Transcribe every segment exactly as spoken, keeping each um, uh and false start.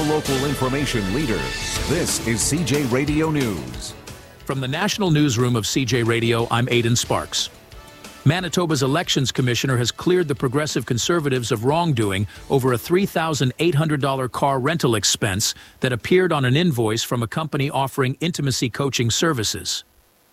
local information leader. This is C J Radio News. From the National Newsroom of C J Radio, I'm Aidan Sparks. Manitoba's Elections Commissioner has cleared the Progressive Conservatives of wrongdoing over a three thousand eight hundred dollars car rental expense that appeared on an invoice from a company offering intimacy coaching services.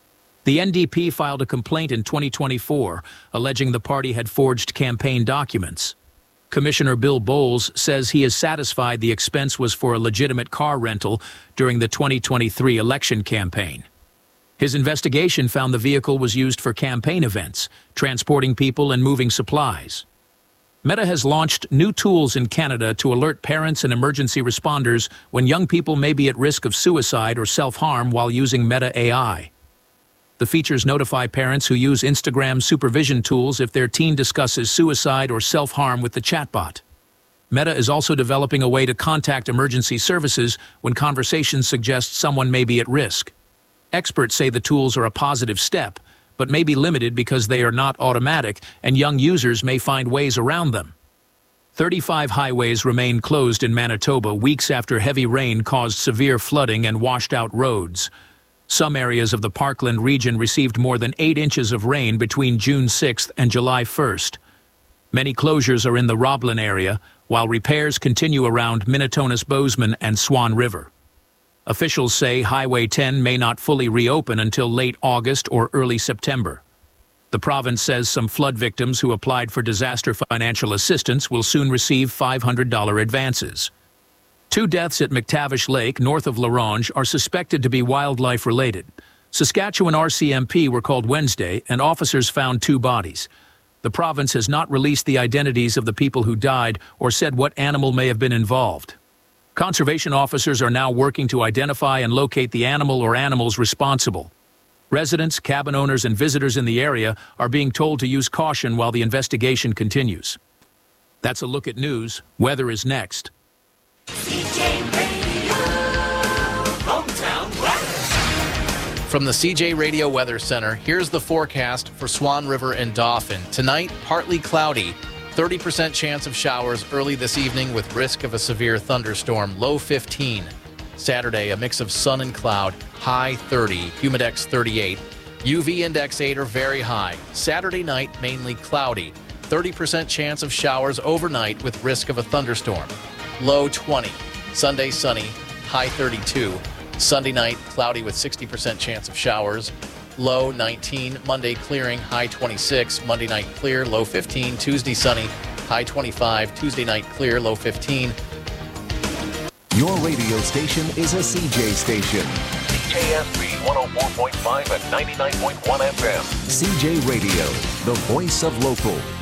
The N D P filed a complaint in twenty twenty-four, alleging the party had forged campaign documents. Commissioner Bill Bowles says he is satisfied the expense was for a legitimate car rental during the twenty twenty-three election campaign. His investigation found the vehicle was used for campaign events, transporting people and moving supplies. Meta has launched new tools in Canada to alert parents and emergency responders when young people may be at risk of suicide or self-harm while using Meta A I. The features notify parents who use Instagram supervision tools if their teen discusses suicide or self-harm with the chatbot. Meta is also developing a way to contact emergency services when conversations suggest someone may be at risk. Experts say the tools are a positive step, but may be limited because they are not automatic and young users may find ways around them. thirty-five highways remain closed in Manitoba weeks after heavy rain caused severe flooding and washed out roads. Some areas of the Parkland region received more than eight inches of rain between June sixth and July first. Many closures are in the Roblin area, while repairs continue around Minitonas Bozeman and Swan River. Officials say Highway ten may not fully reopen until late August or early September. The province says some flood victims who applied for disaster financial assistance will soon receive five hundred dollars advances. Two deaths at McTavish Lake, north of La Ronge, are suspected to be wildlife-related. Saskatchewan R C M P were called Wednesday, and officers found two bodies. The province has not released the identities of the people who died or said what animal may have been involved. Conservation officers are now working to identify and locate the animal or animals responsible. Residents, cabin owners, and visitors in the area are being told to use caution while the investigation continues. That's a look at news. Weather is next. C J Radio, hometown weather. From the C J Radio Weather Center, here's the forecast for Swan River and Dauphin. Tonight, partly cloudy. thirty percent chance of showers early this evening with risk of a severe thunderstorm, low fifteen. Saturday, a mix of sun and cloud, high thirty, humidex thirty-eight. U V index eight or very high. Saturday night, mainly cloudy. thirty percent chance of showers overnight with risk of a thunderstorm, low twenty. Sunday, sunny, high thirty-two. Sunday night, cloudy with sixty percent chance of showers, low nineteen. Monday clearing, high twenty-six. Monday night clear, low fifteen. Tuesday sunny, high twenty-five. Tuesday night clear, low fifteen. Your radio station is a C J station. C J S B one oh four point five and ninety-nine point one F M. C J Radio, the voice of local.